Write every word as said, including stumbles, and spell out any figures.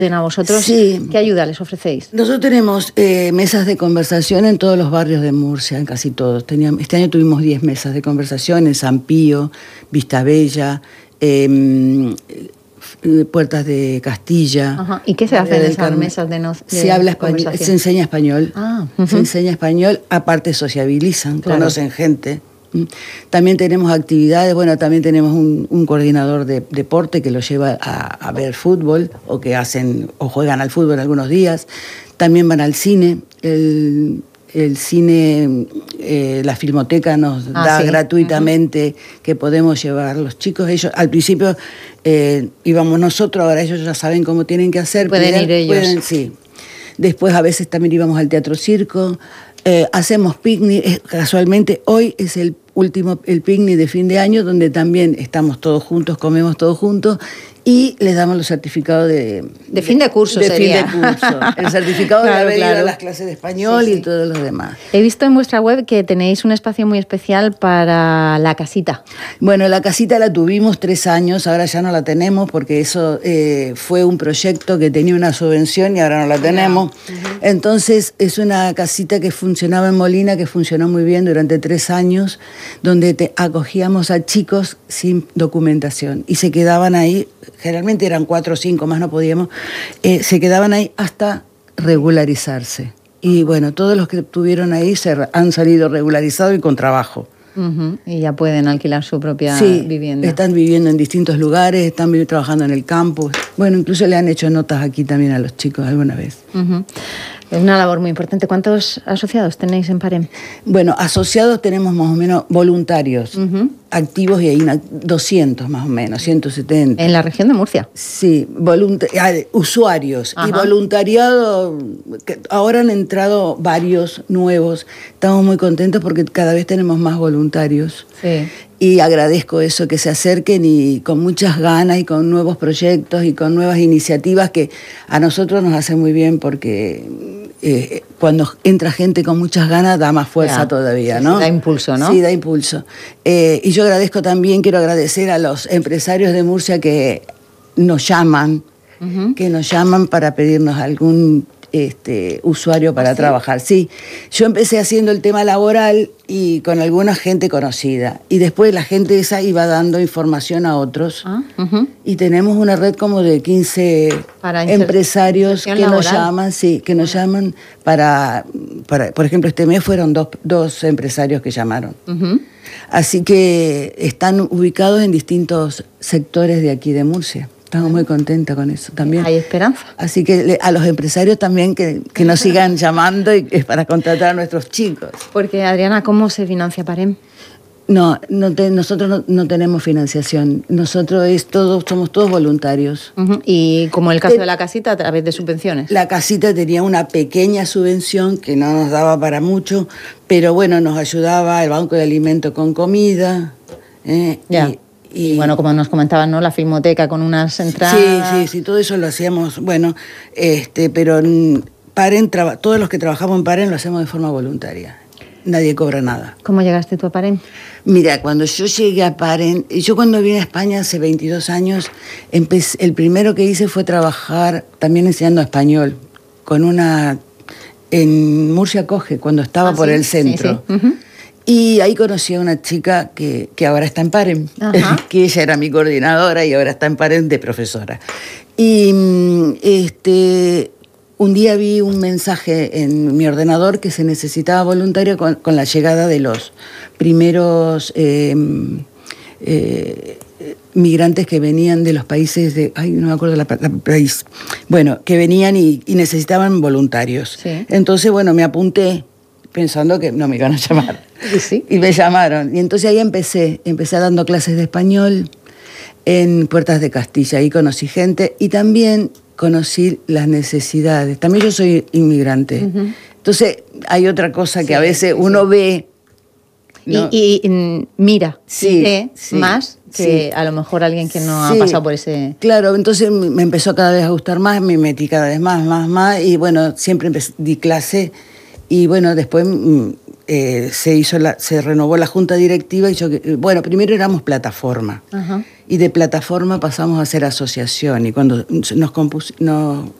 a vosotros, sí. ¿Qué ayuda les ofrecéis? Nosotros tenemos eh, mesas de conversación en todos los barrios de Murcia, en casi todos. Teníamos, este año tuvimos diez mesas de conversación en San Pío, Vistabella, eh, Puertas de Castilla. Ajá. ¿Y qué se hace en esas Carmen. mesas de, no, de se habla español, se enseña español. Ah, uh-huh. Se enseña español, aparte sociabilizan, claro. conocen gente. También tenemos actividades, bueno, también tenemos un, un coordinador de deporte que los lleva a, a ver fútbol o que hacen o juegan al fútbol algunos días. También van al cine. El, el cine, eh, la Filmoteca nos ah, da sí. gratuitamente uh-huh. que podemos llevar los chicos. Ellos al principio eh, íbamos nosotros, ahora ellos ya saben cómo tienen que hacer. Pueden pueden, ir ellos. Pueden, sí. Después a veces también íbamos al Teatro Circo. Eh, hacemos picnic, eh, casualmente hoy es el último, el picnic de fin de año, donde también estamos todos juntos, comemos todos juntos y les damos los certificados de... De fin de curso de sería. fin de curso. El certificado claro, de haber claro. ido a las clases de español sí, sí. y todos los demás. He visto en vuestra web que tenéis un espacio muy especial para la casita. Bueno, la casita la tuvimos tres años, ahora ya no la tenemos porque eso eh, fue un proyecto que tenía una subvención y ahora no la tenemos. Uh-huh. Entonces es una casita que funcionaba en Molina, que funcionó muy bien durante tres años, donde te acogíamos a chicos sin documentación y se quedaban ahí. Generalmente eran cuatro o cinco, más no podíamos, eh, se quedaban ahí hasta regularizarse. Y bueno, todos los que estuvieron ahí se han salido regularizados y con trabajo. Uh-huh. Y ya pueden alquilar su propia sí, vivienda. Están viviendo en distintos lugares, están trabajando en el campo. Bueno, incluso le han hecho notas aquí también a los chicos alguna vez. Uh-huh. Es una labor muy importante. ¿Cuántos asociados tenéis en Parem? Bueno, asociados tenemos más o menos voluntarios, uh-huh. activos y hay doscientos más o menos, ciento setenta. ¿En la región de Murcia? Sí, volunt- ah, usuarios. Ajá. Y voluntariado, que ahora han entrado varios nuevos. Estamos muy contentos porque cada vez tenemos más voluntarios. Sí. Y agradezco eso, que se acerquen y con muchas ganas y con nuevos proyectos y con nuevas iniciativas que a nosotros nos hace muy bien porque eh, cuando entra gente con muchas ganas da más fuerza ya. todavía, ¿no? Sí, da impulso, ¿no? Sí, da impulso. Eh, y yo agradezco también, quiero agradecer a los empresarios de Murcia que nos llaman, uh-huh. que nos llaman para pedirnos algún este, usuario para ¿Ah, sí? trabajar. Sí, yo empecé haciendo el tema laboral y con alguna gente conocida. Y después la gente esa iba dando información a otros. Ah, uh-huh. Y tenemos una red como de quince para empresarios que laboral. nos llaman, sí, que nos llaman para, para, por ejemplo, este mes fueron dos, dos empresarios que llamaron. Uh-huh. Así que están ubicados en distintos sectores de aquí de Murcia. Estamos muy contentas con eso también. Hay esperanza. Así que a los empresarios también que, que nos sigan llamando y es para contratar a nuestros chicos. Porque, Adriana, ¿cómo se financia Parem? No, no te, nosotros no, no tenemos financiación. Nosotros es todo, somos todos voluntarios. Uh-huh. Y como el caso de la casita, a través de subvenciones. La casita tenía una pequeña subvención que no nos daba para mucho, pero bueno, nos ayudaba el Banco de Alimentos con comida. Eh, ya. Y, Y, y bueno, como nos comentaban, ¿no? La Filmoteca con unas entradas. Sí, sí, sí, todo eso lo hacíamos, bueno, este, pero Parem, traba, todos los que trabajamos en Parem lo hacemos de forma voluntaria. Nadie cobra nada. ¿Cómo llegaste tú a Parem? Mira, cuando yo llegué a Parem, yo cuando vine a España hace veintidós años, empecé, el primero que hice fue trabajar también enseñando español, con una, en Murcia Coge, cuando estaba ah, por ¿sí? el centro. Sí, sí. Uh-huh. Y ahí conocí a una chica que, que ahora está en Parem, que ella era mi coordinadora y ahora está en Parem de profesora. Y este, un día vi un mensaje en mi ordenador que se necesitaba voluntario con, con la llegada de los primeros eh, eh, migrantes que venían de los países de... Ay, no me acuerdo la, la país. Bueno, que venían y, y necesitaban voluntarios. Sí. Entonces, bueno, me apunté pensando que no me iban a llamar. ¿Sí? Y me llamaron. Y entonces ahí empecé. Empecé dando clases de español en Puertas de Castilla. Ahí conocí gente y también conocí las necesidades. También yo soy inmigrante. Uh-huh. Entonces hay otra cosa que sí, a veces sí, uno sí. ve... ¿no? Y, y mira, sí, ve sí, más que sí. a lo mejor alguien que no sí. ha pasado por ese... Claro, entonces me empezó cada vez a gustar más, me metí cada vez más, más, más. Y bueno, siempre empecé, di clase. Y bueno, después eh, se hizo la, se renovó la junta directiva y yo, bueno, primero éramos plataforma. Ajá. Y de plataforma pasamos a ser asociación. Y cuando nos, compus, nos